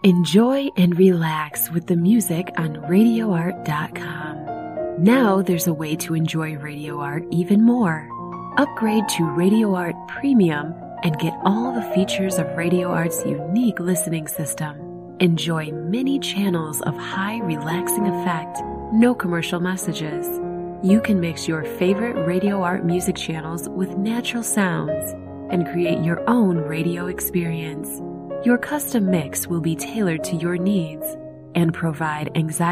Enjoy and relax with the music on RadioArt.com. Now there's a way to enjoy Radio Art even more. Upgrade to Radio Art Premium and get all the features of Radio Art's unique listening system. Enjoy many channels of high relaxing effect, no commercial messages. You can mix your favorite Radio Art music channels with natural sounds and create your own radio experience. Your custom mix will be tailored to your needs and provide anxiety